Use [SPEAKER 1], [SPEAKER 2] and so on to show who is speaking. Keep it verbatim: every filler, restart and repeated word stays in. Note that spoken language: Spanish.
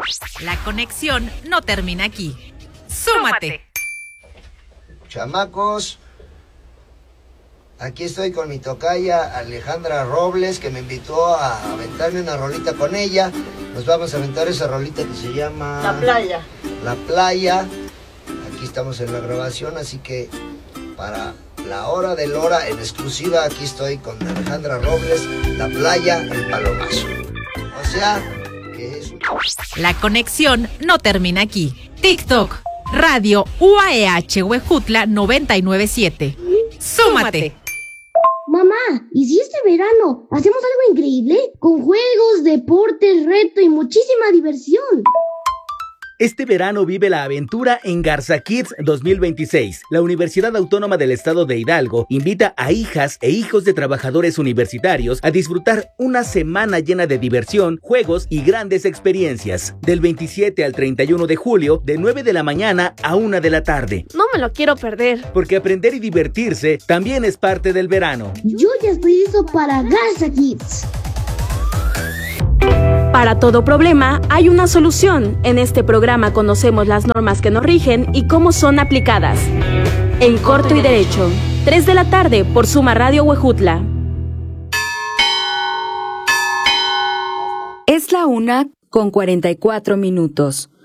[SPEAKER 1] La conexión no termina aquí. ¡Súmate!
[SPEAKER 2] Chamacos, aquí estoy con mi tocaya Alejandra Robles, que me invitó a aventarme una rolita con ella. Nos vamos a aventar esa rolita que se llama...
[SPEAKER 3] La Playa.
[SPEAKER 2] La Playa. Aquí estamos en la grabación, así que para la hora de Lora en exclusiva, aquí estoy con Alejandra Robles, La Playa, el Palomazo. O sea, que es...
[SPEAKER 1] La conexión no termina aquí. TikTok, Radio U A E H Huejutla noventa y nueve punto siete. ¡Súmate!
[SPEAKER 4] Mamá, ¿y si este verano hacemos algo increíble? Con juegos, deportes, reto y muchísima diversión.
[SPEAKER 5] Este verano vive la aventura en Garza Kids dos mil veintiséis. La Universidad Autónoma del Estado de Hidalgo invita a hijas e hijos de trabajadores universitarios a disfrutar una semana llena de diversión, juegos y grandes experiencias. Del veintisiete al treinta y uno de julio, de nueve de la mañana a una de la tarde.
[SPEAKER 6] No me lo quiero perder.
[SPEAKER 5] Porque aprender y divertirse también es parte del verano.
[SPEAKER 4] Yo ya estoy listo para Garza Kids.
[SPEAKER 6] Para todo problema hay una solución. En este programa conocemos las normas que nos rigen y cómo son aplicadas. En Corto y Derecho, tres de la tarde por Suma Radio Huejutla.
[SPEAKER 7] Es la una con cuarenta y cuatro minutos.